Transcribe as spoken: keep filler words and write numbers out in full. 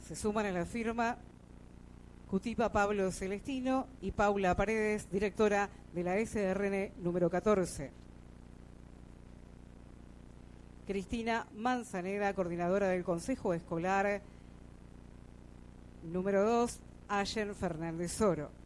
Se suman a la firma Cutipa Pablo Celestino y Paula Paredes, directora de la S R N número catorce. Cristina Manzaneda, coordinadora del Consejo Escolar número dos, Allen Fernández Oro.